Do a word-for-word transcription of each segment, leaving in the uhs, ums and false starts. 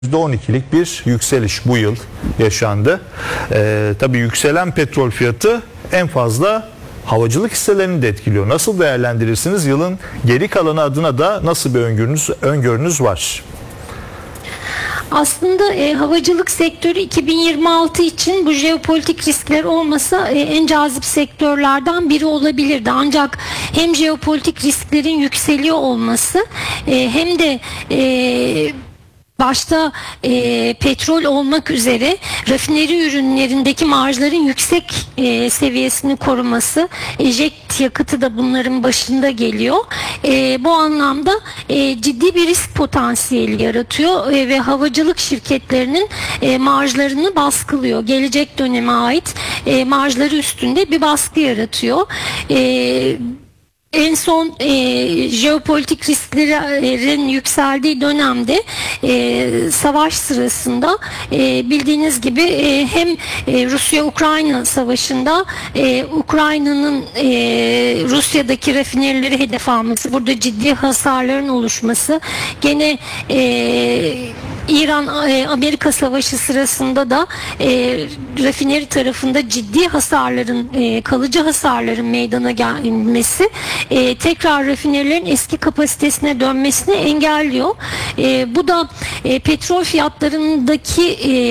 yüzde on ikilik bir yükseliş bu yıl yaşandı. Ee, tabii yükselen petrol fiyatı en fazla havacılık hisselerini de etkiliyor. Nasıl değerlendirirsiniz? Yılın geri kalanı adına da nasıl bir öngörünüz, öngörünüz var? Aslında e, havacılık sektörü iki bin yirmi altı için bu jeopolitik riskler olmasa e, en cazip sektörlerden biri olabilirdi. Ancak hem jeopolitik risklerin yükseliyor olması e, hem de e, başta e, petrol olmak üzere rafineri ürünlerindeki marjların yüksek e, seviyesini koruması, e, jet yakıtı da bunların başında geliyor. E, bu anlamda e, ciddi bir risk potansiyeli yaratıyor e, ve havacılık şirketlerinin e, marjlarını baskılıyor. Gelecek döneme ait e, marjları üstünde bir baskı yaratıyor. E, En son e, jeopolitik risklerin yükseldiği dönemde e, savaş sırasında e, bildiğiniz gibi e, hem e, Rusya-Ukrayna savaşında e, Ukrayna'nın e, Rusya'daki rafinerileri hedef alması, burada ciddi hasarların oluşması, gene e, İran-Amerika savaşı sırasında da e, rafineri tarafında ciddi hasarların, e, kalıcı hasarların meydana gelmesi e, tekrar rafinerilerin eski kapasitesine dönmesini engelliyor. E, bu da e, petrol fiyatlarındaki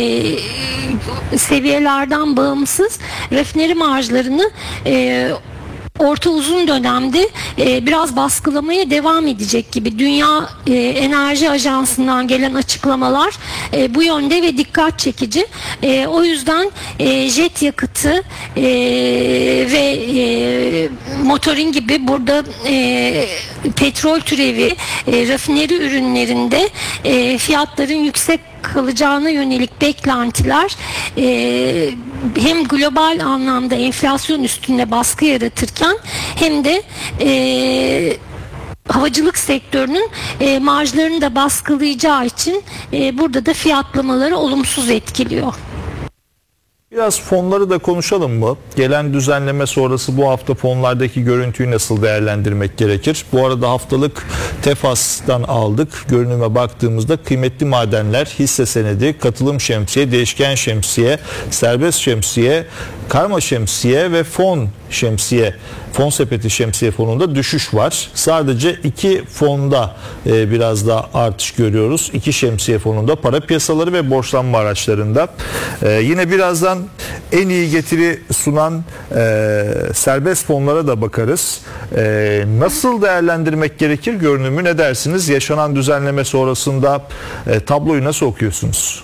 e, seviyelerden bağımsız rafineri marjlarını e, orta uzun dönemde e, biraz baskılamaya devam edecek gibi. Dünya e, Enerji Ajansı'ndan gelen açıklamalar e, bu yönde ve dikkat çekici. E, o yüzden e, jet yakıtı e, ve e, motorin gibi burada e, petrol türevi e, rafineri ürünlerinde e, fiyatların yüksek kalacağına yönelik beklentiler e, hem global anlamda enflasyon üstünde baskı yaratırken hem de e, havacılık sektörünün e, marjlarını da baskılayacağı için e, burada da fiyatlamaları olumsuz etkiliyor. Biraz fonları da konuşalım mı? Gelen düzenleme sonrası bu hafta fonlardaki görüntüyü nasıl değerlendirmek gerekir? Bu arada haftalık Tefas'tan aldık. Görünüme baktığımızda kıymetli madenler, hisse senedi, katılım şemsiye, değişken şemsiye, serbest şemsiye, karma şemsiye ve fon şemsiye, fon sepeti şemsiye fonunda düşüş var. Sadece iki fonda e, biraz da artış görüyoruz. İki şemsiye fonunda, para piyasaları ve borçlanma araçlarında. E, yine birazdan en iyi getiri sunan e, serbest fonlara da bakarız. E, nasıl değerlendirmek gerekir görünümü, ne dersiniz? Yaşanan düzenleme sonrasında e, tabloyu nasıl okuyorsunuz?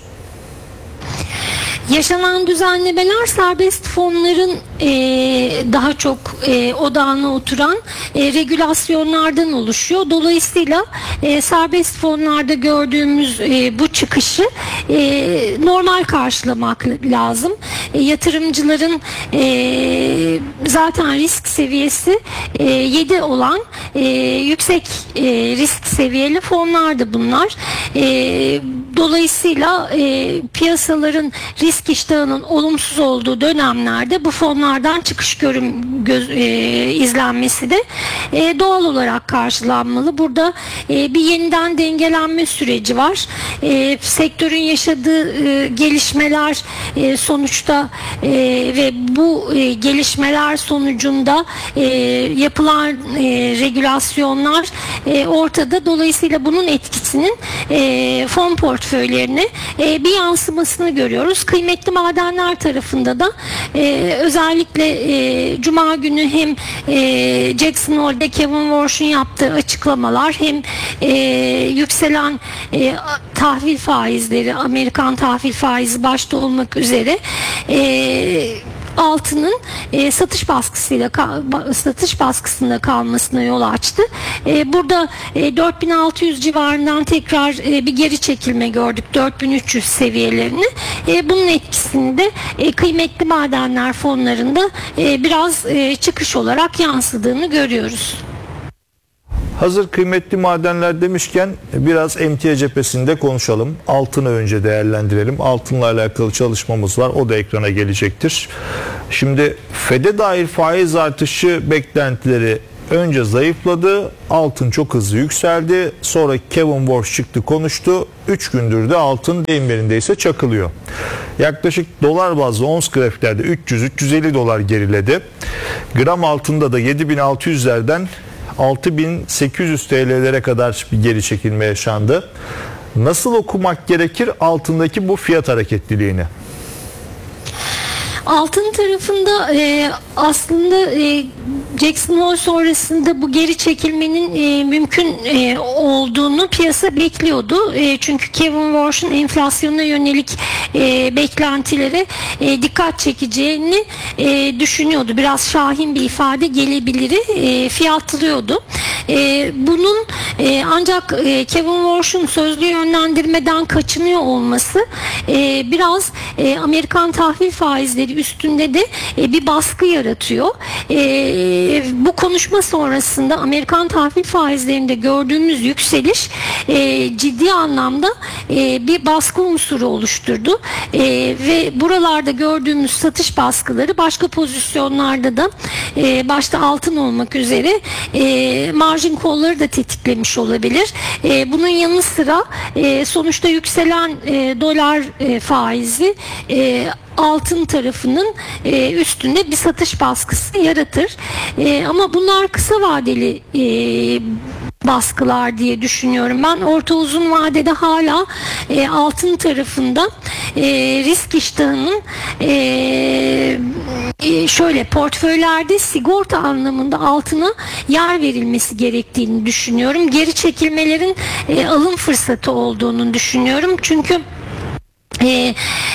Yaşanan düzenlemeler serbest fonların e, daha çok e, odağına oturan e, regülasyonlardan oluşuyor. Dolayısıyla e, serbest fonlarda gördüğümüz e, bu çıkışı e, normal karşılamak lazım. E, yatırımcıların e, zaten risk seviyesi e, yedi olan e, yüksek e, risk seviyeli fonlardı bunlar. E, dolayısıyla e, piyasaların risk risk iştahının olumsuz olduğu dönemlerde bu fonlardan çıkış görüm göz, e, izlenmesi de e, doğal olarak karşılanmalı. Burada e, bir yeniden dengelenme süreci var. E, sektörün yaşadığı e, gelişmeler e, sonuçta e, ve bu e, gelişmeler sonucunda e, yapılan e, regülasyonlar e, ortada. Dolayısıyla bunun etkisinin e, fon portföylerine e, bir yansımasını görüyoruz. Kıymetli madenler tarafında da e, özellikle e, Cuma günü hem e, Jackson Hole'de Kevin Warsh'un yaptığı açıklamalar hem e, yükselen e, tahvil faizleri, Amerikan tahvil faizi başta olmak üzere e, altının e, satış baskısıyla satış baskısında kalmasına yol açtı. E, burada e, dört bin altı yüz civarından tekrar e, bir geri çekilme gördük, dört bin üç yüz seviyelerini. E, bunun etkisini de e, kıymetli madenler fonlarında e, biraz e, çıkış olarak yansıdığını görüyoruz. Hazır kıymetli madenler demişken biraz emtia cephesinde konuşalım. Altını önce değerlendirelim. Altınla alakalı çalışmamız var. O da ekrana gelecektir. Şimdi Fed'e dair faiz artışı beklentileri önce zayıfladı, altın çok hızlı yükseldi. Sonra Kevin Warsh çıktı konuştu. üç gündür de altın deyim yerindeyse çakılıyor. Yaklaşık dolar bazlı ons grafiklerde üç yüz üç yüz elli dolar geriledi. Gram altında da yedi bin altı yüzlerden altı bin sekiz yüz T L'lere kadar bir geri çekilme yaşandı. Nasıl okumak gerekir altındaki bu fiyat hareketliliğini? Altın tarafında e, aslında e, Jackson Hole sonrasında bu geri çekilmenin e, mümkün e, olduğunu piyasa bekliyordu. E, çünkü Kevin Warsh'un enflasyona yönelik e, beklentilere e, dikkat çekeceğini e, düşünüyordu. Biraz şahin bir ifade gelebilir, e, fiyatlıyordu. E, bunun e, ancak e, Kevin Warsh'un sözlü yönlendirmeden kaçınıyor olması e, biraz e, Amerikan tahvil faizleri üstünde de e, bir baskı yaratıyor. E, bu konuşma sonrasında Amerikan tahvil faizlerinde gördüğümüz yükseliş e, ciddi anlamda e, bir baskı unsuru oluşturdu. E, ve buralarda gördüğümüz satış baskıları başka pozisyonlarda da e, başta altın olmak üzere e, margin call'ları da tetiklemiş olabilir. E, bunun yanı sıra e, sonuçta yükselen e, dolar e, faizi e, altın tarafının e, üstünde bir satış baskısı yaratır. E, ama bunlar kısa vadeli e, baskılar diye düşünüyorum. Ben orta uzun vadede hala e, altın tarafında e, risk iştahının e, e, şöyle portföylerde sigorta anlamında altına yer verilmesi gerektiğini düşünüyorum. Geri çekilmelerin e, alım fırsatı olduğunu düşünüyorum. Çünkü e,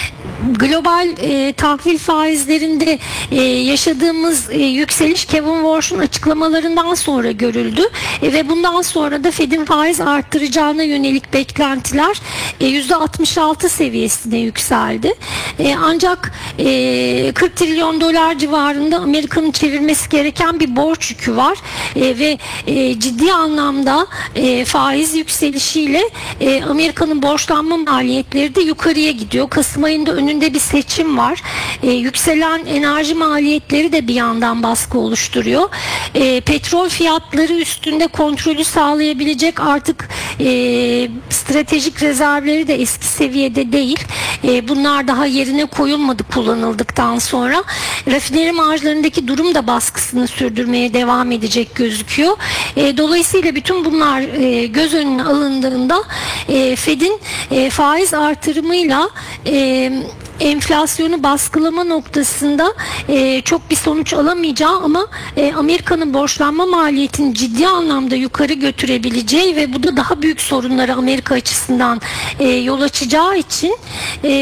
global e, tahvil faizlerinde e, yaşadığımız e, yükseliş Kevin Warsh'un açıklamalarından sonra görüldü e, ve bundan sonra da Fed'in faiz arttıracağına yönelik beklentiler e, yüzde altmış altı seviyesine yükseldi. E, ancak e, kırk trilyon dolar civarında Amerika'nın çevirmesi gereken bir borç yükü var e, ve e, ciddi anlamda e, faiz yükselişiyle e, Amerika'nın borçlanma maliyetleri de yukarıya gidiyor. Kasım ayında önünde bir seçim var. E, yükselen enerji maliyetleri de bir yandan baskı oluşturuyor. E, petrol fiyatları üstünde kontrolü sağlayabilecek artık e, stratejik rezervleri de eski seviyede değil. E, bunlar daha yerine koyulmadı kullanıldıktan sonra. Rafineri marjlarındaki durum da baskısını sürdürmeye devam edecek gözüküyor. E, dolayısıyla bütün bunlar e, göz önüne alındığında e, Fed'in e, faiz artırımıyla e, enflasyonu baskılama noktasında e, çok bir sonuç alamayacağı ama e, Amerika'nın borçlanma maliyetini ciddi anlamda yukarı götürebileceği ve bu da daha büyük sorunları Amerika açısından e, yol açacağı için e,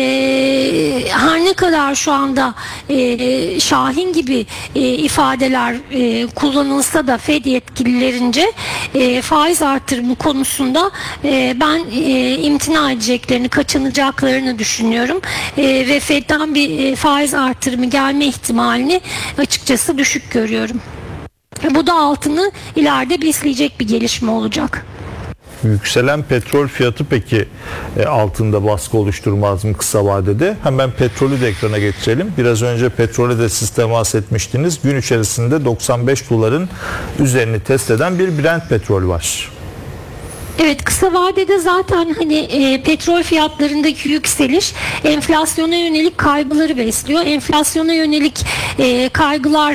her ne kadar şu anda e, şahin gibi e, ifadeler e, kullanılsa da Fed yetkililerince e, faiz artırımı konusunda e, ben e, imtina edeceklerini, kaçınacaklarını düşünüyorum. E, ve Fed'den bir e, faiz artırımı gelme ihtimalini açıkçası düşük görüyorum. Bu da altını ileride besleyecek bir gelişme olacak. Yükselen petrol fiyatı peki e, altında baskı oluşturmaz mı kısa vadede? Hemen petrolü de ekrana getirelim. Biraz önce petrole de siz temas etmiştiniz. Gün içerisinde doksan beş doların üzerini test eden bir Brent petrol var. Evet, kısa vadede zaten hani e, petrol fiyatlarındaki yükseliş enflasyona yönelik kaygıları besliyor. Enflasyona yönelik e, kaygılar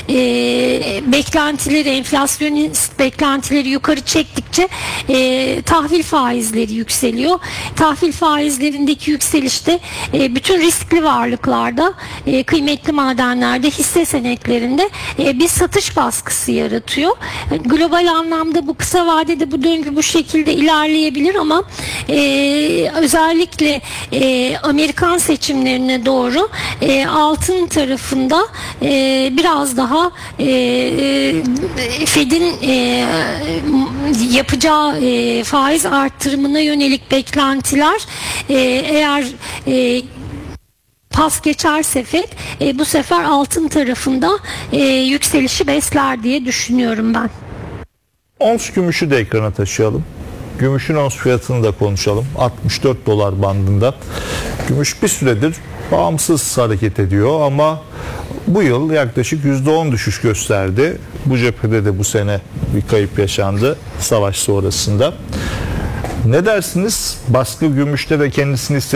e, beklentileri, enflasyonist beklentileri yukarı çektikçe e, tahvil faizleri yükseliyor. Tahvil faizlerindeki yükselişte e, bütün riskli varlıklarda, e, kıymetli madenlerde, hisse senetlerinde e, bir satış baskısı yaratıyor. Global anlamda bu kısa vadede bu döngü bu şekilde ilerleyebilir ama e, özellikle e, Amerikan seçimlerine doğru e, altın tarafında e, biraz daha e, Fed'in e, yapacağı e, faiz arttırımına yönelik beklentiler e, eğer e, pas geçerse Fed e, bu sefer altın tarafında e, yükselişi besler diye düşünüyorum ben. Ons gümüşü de ekrana taşıyalım. Gümüşün ons fiyatını da konuşalım. altmış dört dolar bandında. Gümüş bir süredir bağımsız hareket ediyor ama bu yıl yaklaşık yüzde on düşüş gösterdi. Bu cephede de bu sene bir kayıp yaşandı savaş sonrasında. Ne dersiniz? Baskı gümüşte ve kendisini